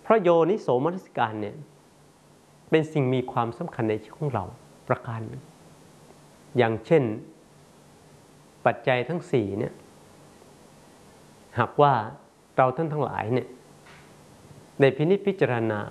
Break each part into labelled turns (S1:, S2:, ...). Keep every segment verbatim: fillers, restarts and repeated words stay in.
S1: เพราะโยนิโสมนสิการเนี่ยเป็นสิ่งมีความสำคัญในชีวิตของเราประการหนึ่งอย่างเช่นปัจจัยทั้งสี่เนี่ยหากว่าเราท่านทั้งหลายเนี่ยได้พินิจพิจารณา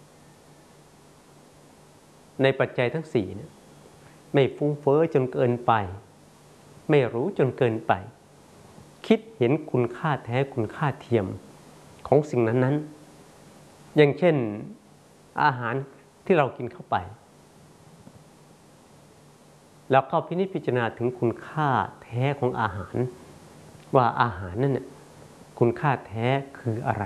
S1: ในปัจจัยทั้งสี่เนี่ยไม่ฟุ้งเฟ้อจนเกินไปไม่รู้จนเกินไปคิดเห็นคุณค่าแท้คุณค่าเทียมของสิ่งนั้นๆอย่างเช่นอาหารที่เรากินเข้าไปแล้วก็พินิจพิจารณาถึงคุณค่าแท้ของอาหารว่าอาหารนั่นเนี่ยคุณค่าแท้คืออะไร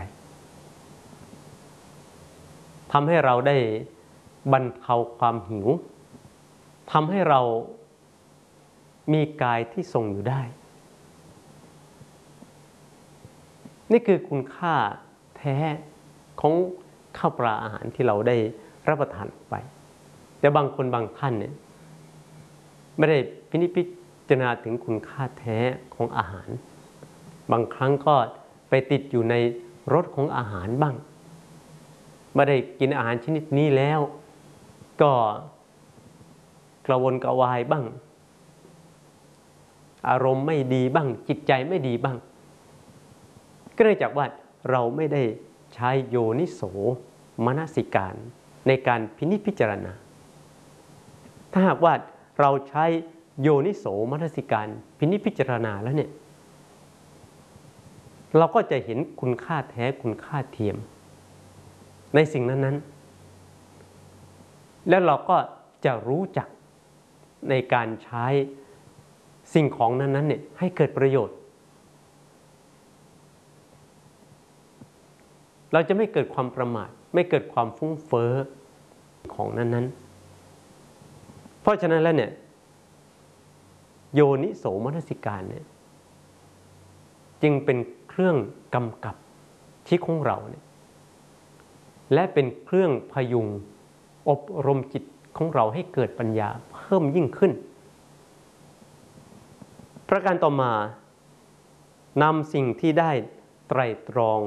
S1: ทำให้เราได้บรรเทาความหิวทำให้เรามีกายที่ทรงอยู่ได้นี่คือคุณค่าแท้ของข้าวปลาอาหารที่เราได้รับประทานไปแต่บางคนบางท่านเนี่ยไม่ได้พินิจพิจารณาถึงคุณค่าแท้ของอาหารบางครั้งก็ไปติดอยู่ในรสของอาหารบ้างไม่ได้กินอาหารชนิดนี้แล้วก็กระวนกระวายบ้างอารมณ์ไม่ดีบ้างจิตใจไม่ดีบ้างก็เนื่องจากว่าเราไม่ได้ใช้โยนิโสมนสิการในการพินิจพิจารณาถ้าหากว่าเราใช้โยนิโสมนสิการพินิจพิจารณาแล้วเนี่ยเราก็จะเห็นคุณค่าแท้คุณค่าเทียมในสิ่งนั้นๆแล้วเราก็จะรู้จักในการใช้สิ่งของนั้นๆเนี่ยให้เกิดประโยชน์เราจะไม่เกิดความประมาทไม่เกิดความฟุ้งเฟ้อของนั้นๆเพราะฉะนั้นแล้วเนี่ยโยนิโสมนสิการเนี่ยจึงเป็นเครื่องกำกับชีวิตของเราเนี่ยและเป็นเครื่องพยุงอบรมจิตของเราให้เกิดปัญญาเพิ่มยิ่งขึ้นประการต่อมานำสิ่งที่ได้ไตร่ตรอง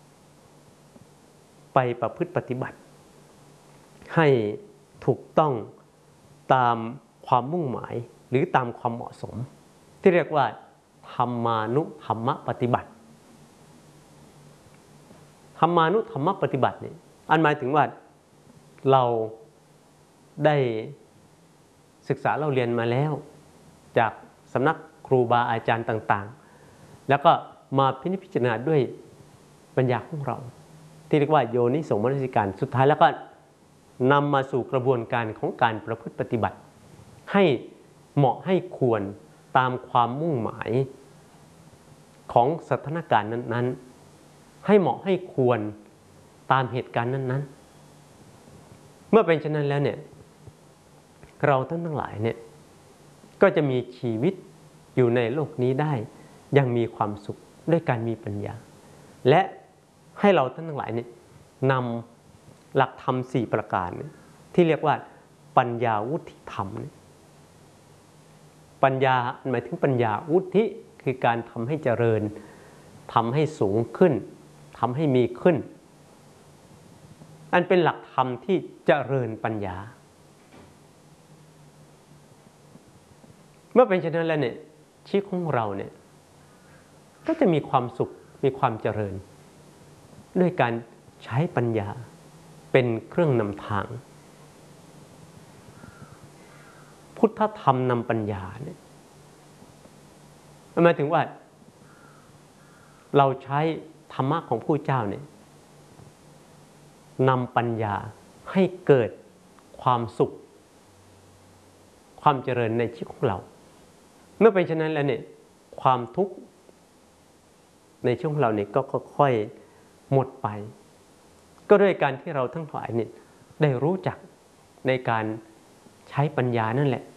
S1: ไปประพฤติปฏิบัติให้ถูกต้องตามความมุ่งหมายหรือตามความเหมาะสมที่เรียกว่าธรรมานุธรรมปฏิบัติธรรมานุธรรมปฏิบัตินี่อันหมายถึงว่าเราได้ศึกษาเราเรียนมาแล้วจากสำนักครูบาอาจารย์ต่างๆแล้วก็มาพินิจพิจารณาด้วยปัญญาของเราที่เรียกว่าโยนิโสมนสิการสุดท้ายแล้วก็นำมาสู่กระบวนการของการประพฤติปฏิบัติให้เหมาะให้ควรตามความมุ่งหมายของสถานการณ์นั้นๆให้เหมาะให้ควรตามเหตุการณ์นั้นๆเมื่อเป็นเช่นนั้นแล้วเนี่ยเราทั้งทั้งหลายเนี่ยก็จะมีชีวิตอยู่ในโลกนี้ได้อย่างมีความสุขด้วยการมีปัญญาและให้เราทั้งหลายเนี่ยนำหลักธรรมสี่ประการที่เรียกว่าปัญญาวุฒิธรรมปัญญาหมายถึงปัญญาวุฒิคือการทำให้เจริญทำให้สูงขึ้นทำให้มีขึ้นอันเป็นหลักธรรมที่เจริญปัญญาเมื่อเป็นเช่นนั้นแล้วเนี่ยชีวิตของเราเนี่ยก็จะมีความสุขมีความเจริญด้วยการใช้ปัญญาเป็นเครื่องนำทางพุทธธรรมนำปัญญาเนี่ยหมายถึงว่าเราใช้ธรรมะของผู้เจ้าเนี่ยนำปัญญาให้เกิดความสุขความเจริญในชีวิตของเราเมื่อเป็นเช่นนั้นแล้วเนี่ยความทุกข์ในชีวิตของเราเนี่ยก็ค่อยๆหมดไปก็ด้วยการที่เราทั้งหลายเนี่ยได้รู้จักในการใช้ปัญญานั่นแหละ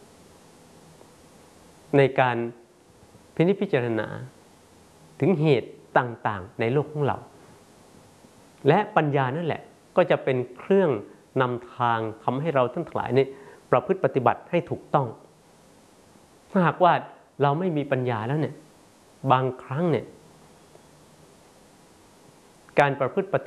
S1: ในการพินิจพิจารณาถึงเหตุต่างๆในโลกของเราและปัญญานั่นแหละก็จะเป็นเครื่องนำทางทำให้เราทั้งหลายเนี่ยประพฤติปฏิบัติให้ถูกต้องถ้าหากว่าเราไม่มีปัญญาแล้วเนี่ยบางครั้งเนี่ยการประพฤติปฏิ